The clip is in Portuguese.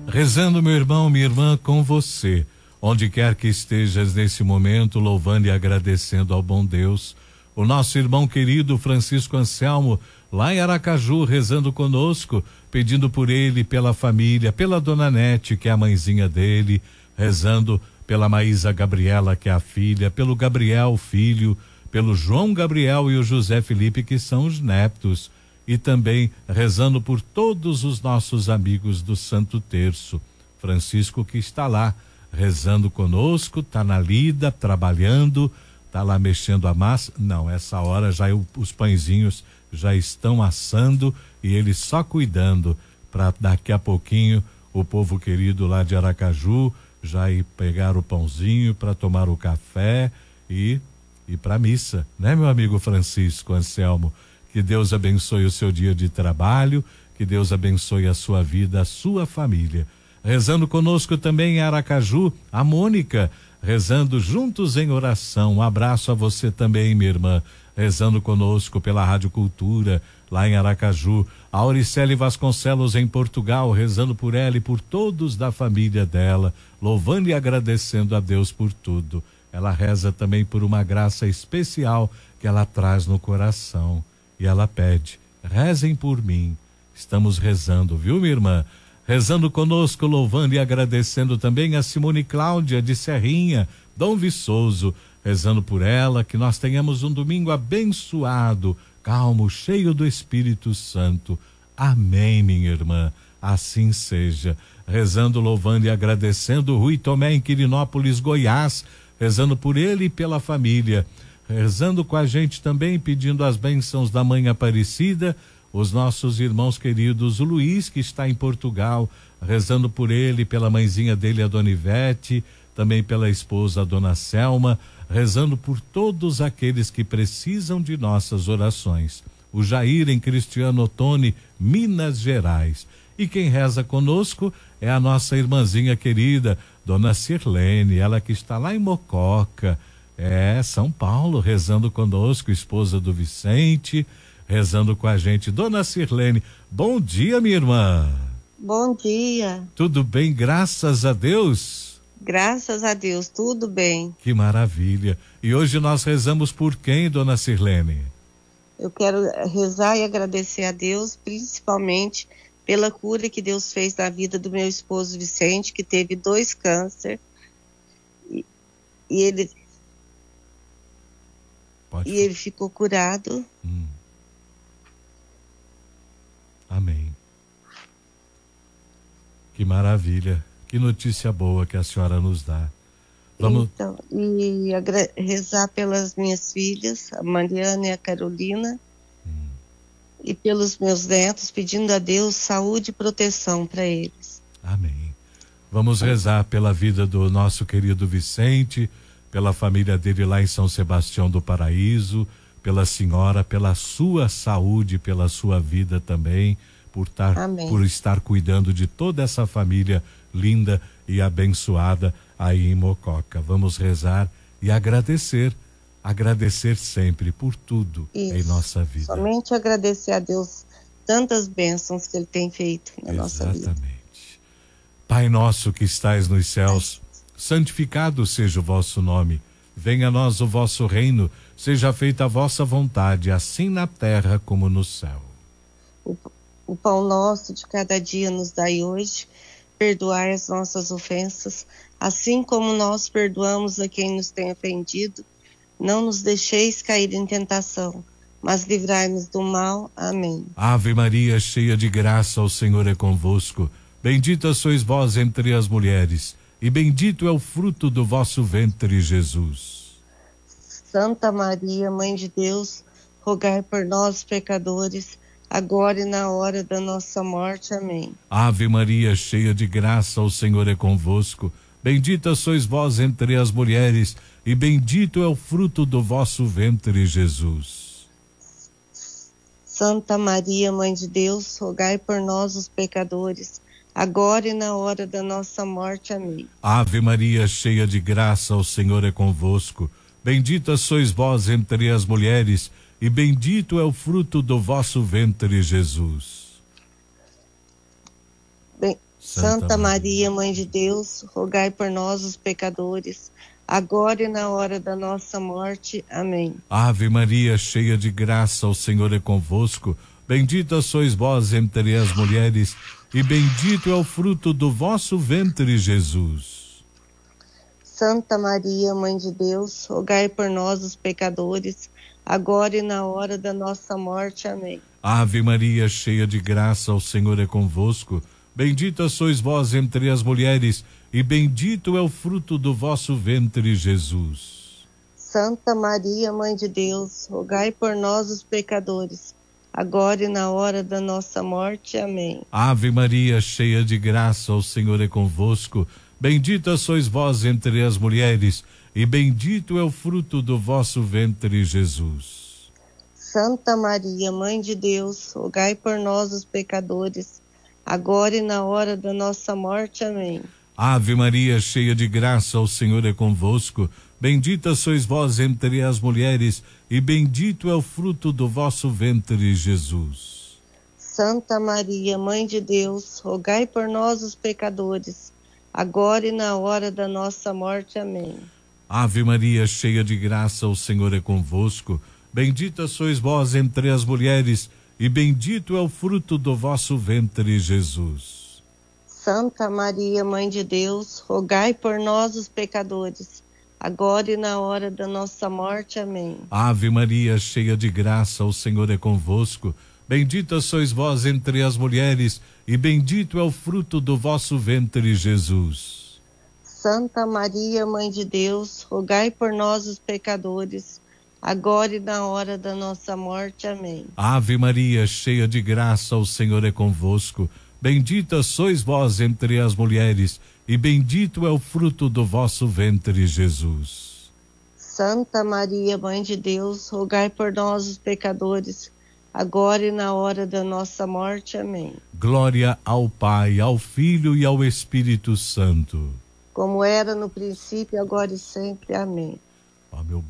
Rezando, meu irmão, minha irmã, com você, onde quer que estejas nesse momento, louvando e agradecendo ao bom Deus. O nosso irmão querido Francisco Anselmo, lá em Aracaju, rezando conosco, pedindo por ele, pela família, pela dona Nete, que é a mãezinha dele, rezando pela Maísa Gabriela, que é a filha, pelo Gabriel, filho, pelo João Gabriel e o José Felipe, que são os netos, e também rezando por todos os nossos amigos do Santo Terço. Francisco, que está lá rezando conosco, está na lida, trabalhando, está lá mexendo a massa. Não, essa hora já os pãezinhos já estão assando e ele só cuidando para daqui a pouquinho o povo querido lá de Aracaju já ir pegar o pãozinho para tomar o café e ir para a missa, né, meu amigo Francisco Anselmo? Que Deus abençoe o seu dia de trabalho, que Deus abençoe a sua vida, a sua família. Rezando conosco também em Aracaju, a Mônica, rezando juntos em oração. Um abraço a você também, minha irmã, rezando conosco pela Rádio Cultura, lá em Aracaju. A Auricele Vasconcelos em Portugal, rezando por ela e por todos da família dela, louvando e agradecendo a Deus por tudo. Ela reza também por uma graça especial que ela traz no coração. E ela pede, rezem por mim. Estamos rezando, viu, minha irmã? Rezando conosco, louvando e agradecendo também a Simone Cláudia de Serrinha, Dom Viçoso, rezando por ela, que nós tenhamos um domingo abençoado, calmo, cheio do Espírito Santo. Amém, minha irmã, assim seja. Rezando, louvando e agradecendo Rui Tomé em Quirinópolis, Goiás, rezando por ele e pela família. Rezando com a gente também, pedindo as bênçãos da Mãe Aparecida, os nossos irmãos queridos, o Luiz, que está em Portugal, rezando por ele, pela mãezinha dele, a Dona Ivete, também pela esposa, a Dona Selma, rezando por todos aqueles que precisam de nossas orações. O Jair em Cristiano Ottoni, Minas Gerais. E quem reza conosco é a nossa irmãzinha querida, Dona Sirlene, ela que está lá em Mococa, São Paulo, rezando conosco, esposa do Vicente, rezando com a gente. Dona Sirlene, bom dia, minha irmã. Bom dia. Tudo bem, graças a Deus? Graças a Deus, tudo bem. Que maravilha. E hoje nós rezamos por quem, Dona Sirlene? Eu quero rezar e agradecer a Deus, principalmente pela cura que Deus fez na vida do meu esposo Vicente, que teve 2 câncer. E ele ficou curado. Amém. Que maravilha, que notícia boa que a senhora nos dá. Vamos... Então, e rezar pelas minhas filhas, a Mariana e a Carolina, e pelos meus netos, pedindo a Deus saúde e proteção para eles. Amém. Vamos rezar pela vida do nosso querido Vicente, pela família dele lá em São Sebastião do Paraíso, pela senhora, pela sua saúde, pela sua vida também, por estar cuidando de toda essa família linda e abençoada aí em Mococa. Vamos rezar e agradecer sempre por tudo em nossa vida. Somente agradecer a Deus tantas bênçãos que ele tem feito na nossa vida. Exatamente. Pai nosso que estais nos céus, santificado seja o vosso nome. Venha a nós o vosso reino, seja feita a vossa vontade, assim na terra como no céu. O pão nosso de cada dia nos dai hoje, perdoai as nossas ofensas, assim como nós perdoamos a quem nos tem ofendido. Não nos deixeis cair em tentação, mas livrai-nos do mal. Amém. Ave Maria, cheia de graça, o Senhor é convosco. Bendita sois vós entre as mulheres, e bendito é o fruto do vosso ventre, Jesus. Santa Maria, Mãe de Deus, rogai por nós, pecadores, agora e na hora da nossa morte. Amém. Ave Maria, cheia de graça, o Senhor é convosco. Bendita sois vós entre as mulheres, e bendito é o fruto do vosso ventre, Jesus. Santa Maria, Mãe de Deus, rogai por nós, os pecadores, agora e na hora da nossa morte. Amém. Ave Maria, cheia de graça, o Senhor é convosco. Bendita sois vós entre as mulheres, e bendito é o fruto do vosso ventre, Jesus. Santa Maria, Mãe de Deus, rogai por nós, os pecadores, agora e na hora da nossa morte. Amém. Ave Maria, cheia de graça, o Senhor é convosco. Bendita sois vós entre as mulheres, e bendito é o fruto do vosso ventre, Jesus. Santa Maria, Mãe de Deus, rogai por nós, os pecadores, agora e na hora da nossa morte. Amém. Ave Maria, cheia de graça, o Senhor é convosco. Bendita sois vós entre as mulheres, e bendito é o fruto do vosso ventre, Jesus. Santa Maria, Mãe de Deus, rogai por nós, os pecadores, agora e na hora da nossa morte. Amém. Ave Maria, cheia de graça, o Senhor é convosco. Bendita sois vós entre as mulheres, e bendito é o fruto do vosso ventre, Jesus. Santa Maria, Mãe de Deus, rogai por nós, os pecadores, agora e na hora da nossa morte. Amém. Ave Maria, cheia de graça, o Senhor é convosco. Bendita sois vós entre as mulheres, e bendito é o fruto do vosso ventre, Jesus. Santa Maria, Mãe de Deus, rogai por nós, os pecadores, agora e na hora da nossa morte. Amém. Ave Maria, cheia de graça, o Senhor é convosco. Bendita sois vós entre as mulheres, e bendito é o fruto do vosso ventre, Jesus. Santa Maria, Mãe de Deus, rogai por nós, os pecadores, agora e na hora da nossa morte. Amém. Ave Maria, cheia de graça, o Senhor é convosco. Bendita sois vós entre as mulheres, e bendito é o fruto do vosso ventre, Jesus. Santa Maria, Mãe de Deus, rogai por nós, os pecadores, agora e na hora da nossa morte. Amém. Ave Maria, cheia de graça, o Senhor é convosco. Bendita sois vós entre as mulheres, e bendito é o fruto do vosso ventre, Jesus. Santa Maria, Mãe de Deus, rogai por nós, os pecadores, agora e na hora da nossa morte. Amém. Glória ao Pai, ao Filho e ao Espírito Santo. Como era no princípio, agora e sempre. Amém. Ó meu